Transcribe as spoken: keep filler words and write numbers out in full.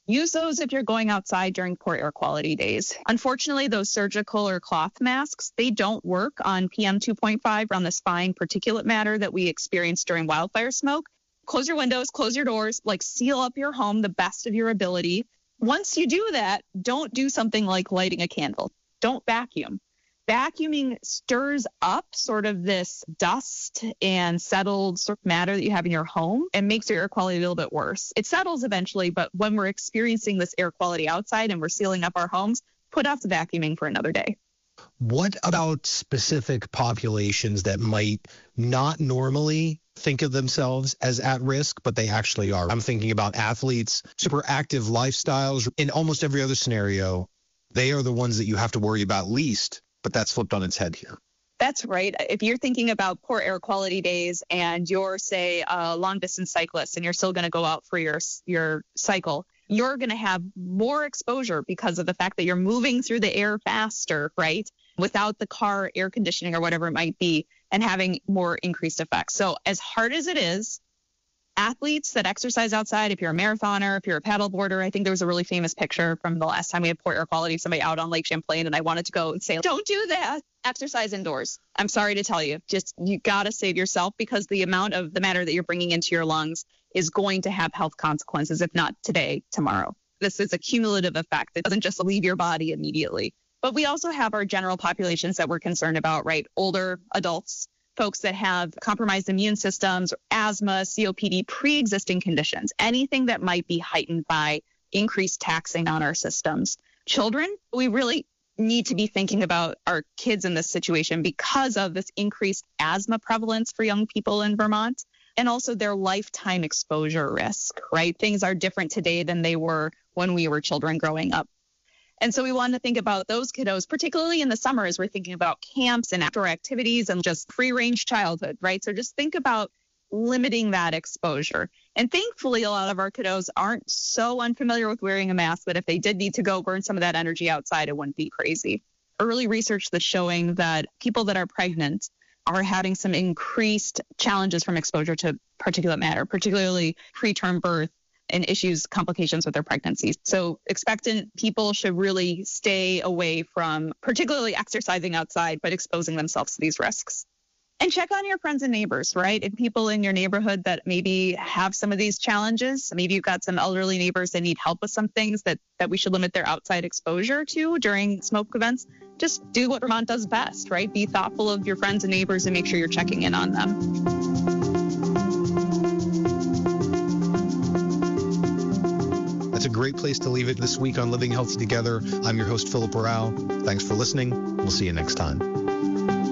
Use those if you're going outside during poor air quality days. Unfortunately, those surgical or cloth masks, they don't work on P M two point five, on this fine particulate matter that we experience during wildfire smoke. Close your windows, close your doors, like seal up your home the best of your ability. Once you do that, don't do something like lighting a candle. Don't vacuum. Vacuuming stirs up sort of this dust and settled sort of matter that you have in your home and makes your air quality a little bit worse. It settles eventually, but when we're experiencing this air quality outside and we're sealing up our homes, put off the vacuuming for another day. What about specific populations that might not normally think of themselves as at risk, but they actually are? I'm thinking about athletes, super active lifestyles. In almost every other scenario, they are the ones that you have to worry about least, but that's flipped on its head here. That's right. If you're thinking about poor air quality days and you're, say, a long-distance cyclist and you're still going to go out for your your cycle, you're going to have more exposure because of the fact that you're moving through the air faster, right? Without the car air conditioning or whatever it might be, and having more increased effects. So as hard as it is, athletes that exercise outside, if you're a marathoner, if you're a paddleboarder, I think there was a really famous picture from the last time we had poor air quality, somebody out on Lake Champlain, and I wanted to go and say, don't do that. Exercise indoors. I'm sorry to tell you, just you got to save yourself, because the amount of the matter that you're bringing into your lungs is going to have health consequences, if not today, tomorrow. This is a cumulative effect. It doesn't just leave your body immediately. But we also have our general populations that we're concerned about, right? Older adults, folks that have compromised immune systems, asthma, C O P D, pre-existing conditions, anything that might be heightened by increased taxing on our systems. Children, we really need to be thinking about our kids in this situation because of this increased asthma prevalence for young people in Vermont, and also their lifetime exposure risk, right? Things are different today than they were when we were children growing up. And so we want to think about those kiddos, particularly in the summer, as we're thinking about camps and outdoor activities and just free-range childhood, right? So just think about limiting that exposure. And thankfully, a lot of our kiddos aren't so unfamiliar with wearing a mask that if they did need to go burn some of that energy outside, it wouldn't be crazy. Early research that's showing that people that are pregnant are having some increased challenges from exposure to particulate matter, particularly preterm birth and issues, complications with their pregnancies. So expectant people should really stay away from particularly exercising outside, but exposing themselves to these risks. And check on your friends and neighbors, right? And people in your neighborhood that maybe have some of these challenges. Maybe you've got some elderly neighbors that need help with some things that, that we should limit their outside exposure to during smoke events. Just do what Vermont does best, right? Be thoughtful of your friends and neighbors and make sure you're checking in on them. That's a great place to leave it this week on Living Healthy Together. I'm your host, Philip Rao. Thanks for listening. We'll see you next time.